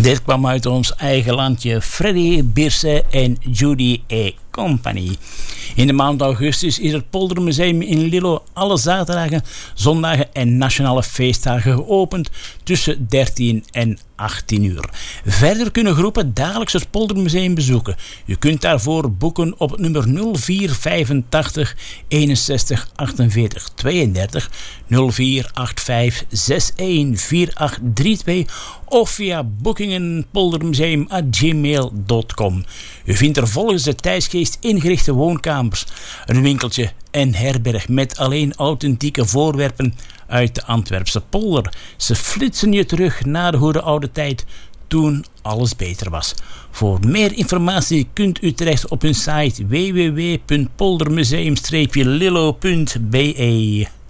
Dit kwam uit ons eigen landje, Freddy Bierse en Judy A. Company. In de maand augustus is het Poldermuseum in Lillo alle zaterdagen, zondagen en nationale feestdagen geopend tussen 13 en 18 uur. Verder kunnen groepen dagelijks het Poldermuseum bezoeken. U kunt daarvoor boeken op het nummer 0485 61 48 32, 0485 61 4832 of via bookingenpoldermuseum@gmail.com. U vindt er volgens de tijdsgeest ingerichte woonkamers, een winkeltje en herberg met alleen authentieke voorwerpen uit de Antwerpse polder. Ze flitsen je terug naar de goede oude tijd, toen alles beter was. Voor meer informatie kunt u terecht op hun site www.poldermuseum-lillo.be.